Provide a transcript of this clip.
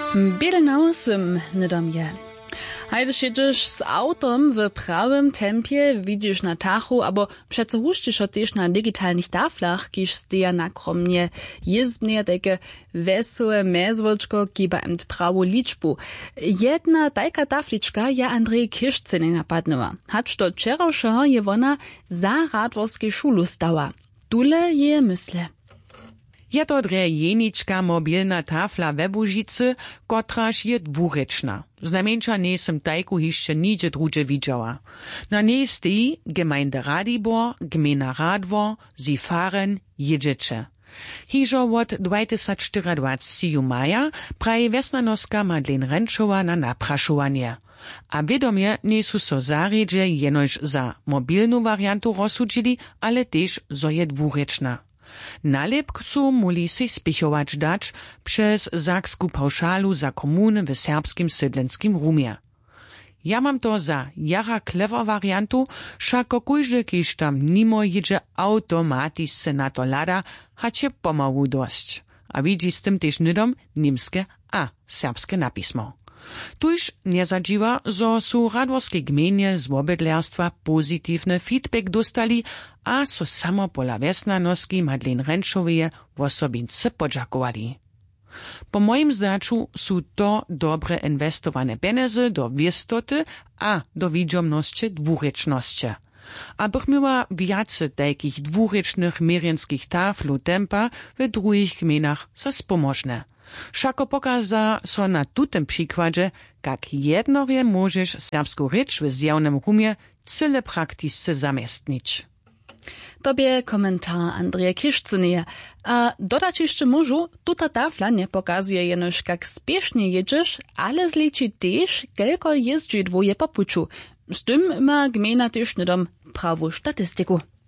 Biedelnau sym nydom je. Hajde siedzisz z autom w prawym tempie, widzisz na tachu, abo przeco huszczysz też na digitalnych taflach, kiż steja nakromnie jezdnie takie wesołe mezwoczko kiba im prawo liczbu. Jedna tajka tafliczka ja Andrzej Kiszczyny napadnęła. Hacz do wczorajszego je wona za radworskiej szulu stała. Tule je myśle. Je to jenička mobilna tafla we Łužicy, kotraž je dwurečna. Znamieńcza nesem tajku hišće nigdzie drugie widziała. Na niej stoi Gemeinde Radibor, Gmina Radwor, sie fahren jedziecie. Hižo od 2024 maja praje Vesnanoska Madlen Renčova na naprašovanje. A wiadomie niesu so zarjedźe jenož za mobilnu variantu rozsudźili, ale też zo je dwurečna. Nalepk su muli se spichować dać przez zaksku pauszalu za komuny w serbskim sydlenskim rumie. Ja mam to za jara clever variantu, szako kujże kiż tam nimo jedzie automatisce na to lada, hacie pomału dość. A widzi z tym też nydom niemskie a serbskie napismo. Tuż nie zadziwa, zo su radworskie gminie z obydlerstwa pozytywny feedback dostali, a so samo pola Vesnanoski Madlen Renčoveje osobince podžakovali. Po moim zdaczu su to dobre inwestowane pieniądze do wiestoty a do widziomności dwurečnosti. Abych miała więcej takich dwurečnych mierjenskich taflu tempa w drugich gminach za spomożne. Wszako pokaza so na tutem przykładzie, jak jednorje możesz serbską rzecz w zjawnym rumie cyle praktycznie zamiestnić. Tobie komentar Andrzeja Kiszczyny. A dodać jeszcze możu, tuta tafla nie pokazuje jenoż jak spiesznie jedziesz, ale zliczy też, kelko jeździ dwoje po puczu. Z tym ma gmina też nydom prawą statystyku.